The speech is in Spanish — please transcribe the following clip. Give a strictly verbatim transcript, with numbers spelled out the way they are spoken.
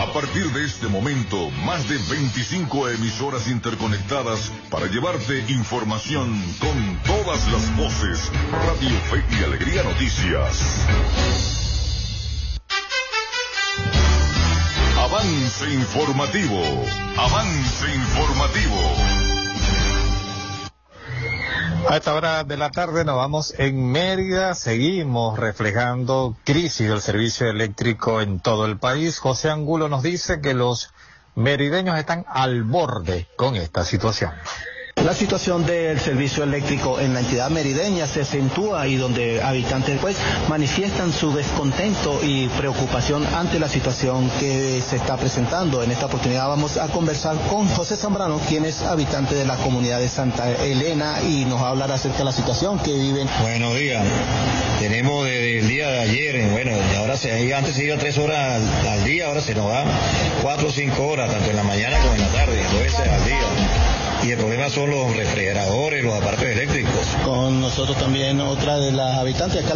A partir de este momento, más de veinticinco emisoras interconectadas para llevarte información con todas las voces. Radio Fe y Alegría Noticias. Avance informativo. Avance informativo. A esta hora de la tarde nos vamos en Mérida, seguimos reflejando crisis del servicio eléctrico en todo el país. José Angulo nos dice que los merideños están al borde con esta situación. La situación del servicio eléctrico en la entidad merideña se acentúa y donde habitantes pues manifiestan su descontento y preocupación ante la situación que se está presentando. En esta oportunidad vamos a conversar con José Zambrano, quien es habitante de la comunidad de Santa Elena y nos va a hablar acerca de la situación que viven. Buenos días. Tenemos desde el día de ayer, bueno, ahora se, antes se iba tres horas al, al día, ahora se nos va cuatro o cinco horas, tanto en la mañana como en la tarde, dos veces al día. Y el problema son los refrigeradores, los aparatos eléctricos. Con nosotros también otra de las habitantes acá.